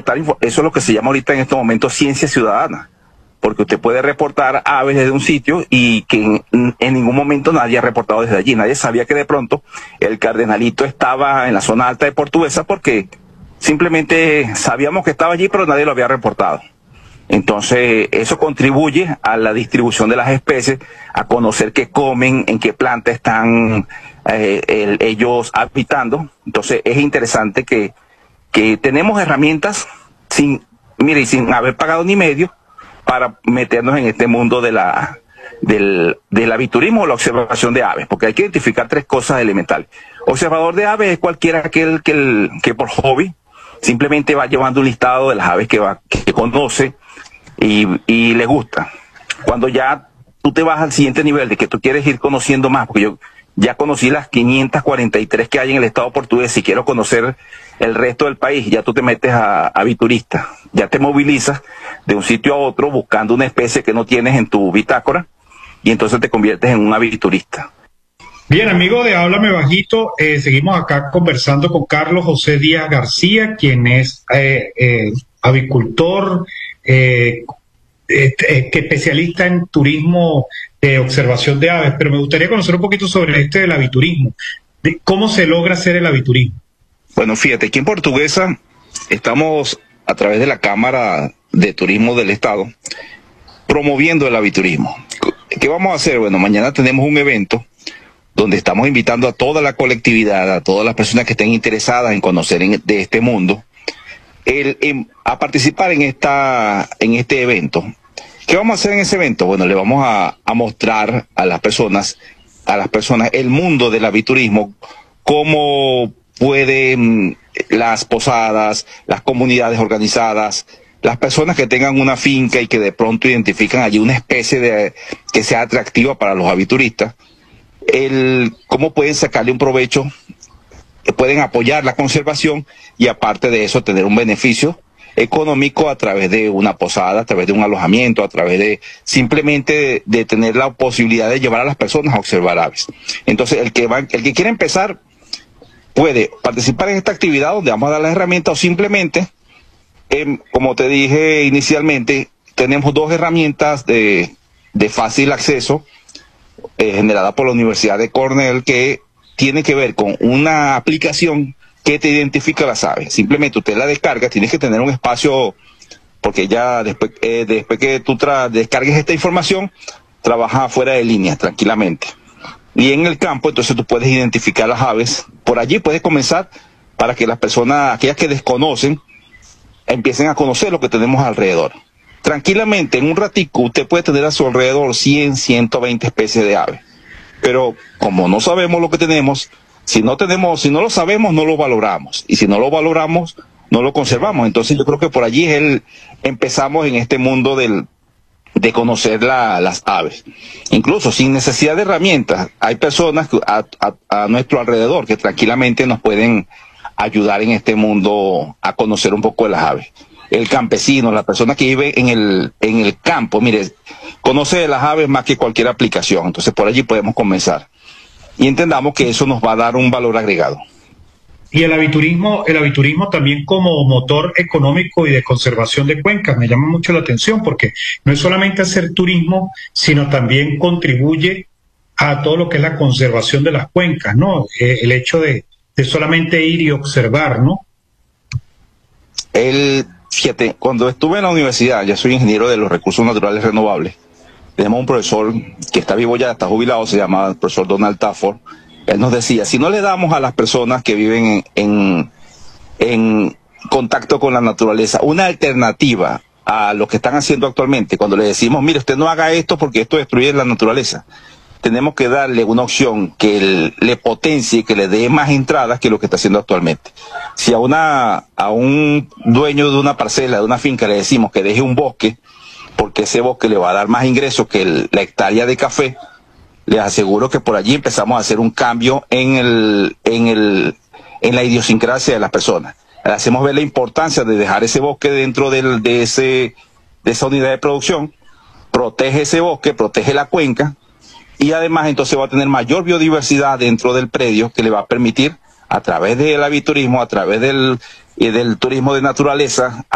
reportar, eso es lo que se llama ahorita en estos momentos ciencia ciudadana, porque usted puede reportar aves desde un sitio y que en ningún momento nadie ha reportado desde allí. Nadie sabía que de pronto el cardenalito estaba en la zona alta de Portuguesa porque simplemente sabíamos que estaba allí, pero nadie lo había reportado. Entonces, eso contribuye a la distribución de las especies, a conocer qué comen, en qué planta están ellos habitando. Entonces, es interesante que tenemos herramientas sin haber pagado ni medio para meternos en este mundo del aviturismo o la observación de aves, porque hay que identificar tres cosas elementales. Observador de aves es cualquiera aquel que por hobby simplemente va llevando un listado de las aves que conoce y le gusta. Cuando ya tú te vas al siguiente nivel de que tú quieres ir conociendo más, porque yo ya conocí las 543 que hay en el estado portugués, si quiero conocer el resto del país, ya tú te metes a aviturista, ya te movilizas de un sitio a otro buscando una especie que no tienes en tu bitácora y entonces te conviertes en un aviturista. Bien, amigo de Háblame Bajito, seguimos acá conversando con Carlos José Díaz García, quien es avicultor, especialista en turismo de observación de aves, pero me gustaría conocer un poquito sobre del aviturismo. ¿Cómo se logra hacer el aviturismo? Bueno, fíjate, aquí en Portuguesa estamos a través de la Cámara de Turismo del Estado promoviendo el aviturismo. ¿Qué vamos a hacer? Bueno, mañana tenemos un evento donde estamos invitando a toda la colectividad, a todas las personas que estén interesadas en conocer de este mundo, a participar en este evento. ¿Qué vamos a hacer en ese evento? Bueno, le vamos a mostrar a las personas el mundo del aviturismo, cómo pueden las posadas, las comunidades organizadas, las personas que tengan una finca y que de pronto identifican allí una especie que sea atractiva para los avituristas, cómo pueden sacarle un provecho, pueden apoyar la conservación y aparte de eso tener un beneficio económico a través de una posada, a través de un alojamiento, a través de simplemente de tener la posibilidad de llevar a las personas a observar aves. Entonces, el que quiere empezar puede participar en esta actividad donde vamos a dar las herramientas o simplemente, como te dije inicialmente, tenemos dos herramientas de fácil acceso generada por la Universidad de Cornell que tiene que ver con una aplicación que te identifica las aves. Simplemente usted la descarga, tienes que tener un espacio, porque ya después que tú descargues esta información, trabaja fuera de línea tranquilamente. Y en el campo, entonces tú puedes identificar las aves. Por allí puedes comenzar para que las personas, aquellas que desconocen, empiecen a conocer lo que tenemos alrededor. Tranquilamente, en un ratico, usted puede tener a su alrededor 100, 120 especies de aves. Pero como no sabemos lo que tenemos, si no lo sabemos, no lo valoramos. Y si no lo valoramos, no lo conservamos. Entonces yo creo que por allí empezamos en este mundo de conocer las aves. Incluso sin necesidad de herramientas, hay personas a nuestro alrededor que tranquilamente nos pueden ayudar en este mundo a conocer un poco de las aves. El campesino, la persona que vive en el campo, mire, conoce de las aves más que cualquier aplicación. Entonces por allí podemos comenzar. Y entendamos que eso nos va a dar un valor agregado. Y el aviturismo también como motor económico y de conservación de cuencas me llama mucho la atención porque no es solamente hacer turismo, sino también contribuye a todo lo que es la conservación de las cuencas, ¿no? El hecho de solamente ir y observar, ¿no? Fíjate, cuando estuve en la universidad, ya soy ingeniero de los recursos naturales renovables, tenemos un profesor que está vivo ya, está jubilado, se llama el profesor Donald Tafford. Él nos decía, si no le damos a las personas que viven en contacto con la naturaleza una alternativa a lo que están haciendo actualmente, cuando le decimos, mire, usted no haga esto porque esto destruye la naturaleza, tenemos que darle una opción que le potencie, que le dé más entradas que lo que está haciendo actualmente. Si a un dueño de una parcela, de una finca, le decimos que deje un bosque, porque ese bosque le va a dar más ingresos que la hectárea de café, les aseguro que por allí empezamos a hacer un cambio en la idiosincrasia de las personas. Le hacemos ver la importancia de dejar ese bosque dentro de esa unidad de producción, protege ese bosque, protege la cuenca, y además entonces va a tener mayor biodiversidad dentro del predio que le va a permitir, a través del aviturismo, a través del turismo de naturaleza,